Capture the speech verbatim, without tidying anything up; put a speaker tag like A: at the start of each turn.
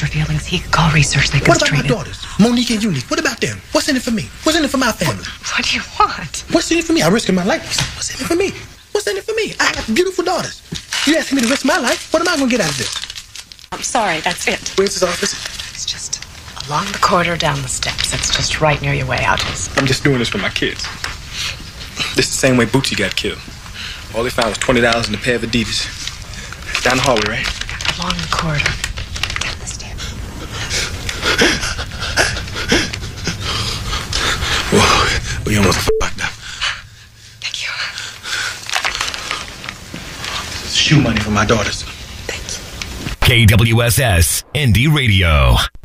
A: your feelings. He could call research. They could
B: What about
A: treat
B: my
A: it.
B: daughters, Monique and Unique? What about them? What's in it for me? What's in it for my family?
A: What, what do you want?
B: What's in it for me? I'm risking my life. What's in it for me? What's in it for me? I have beautiful daughters. You asking me to risk my life? What am I going to get out of this?
A: I'm sorry, that's it.
B: Where's his office?
A: It's just along the corridor, down the steps. It's just right near your way out.
C: I'm just doing this for my kids. This is the same way Bootsy got killed. All they found was twenty dollars in a pair of Adidas. It's down the hallway, right?
A: Along the corridor. Down the stairs.
B: Whoa, we almost fucked up.
A: Thank you.
B: Shoe money for my daughters.
A: Thank you.
D: K W S S Indie Radio.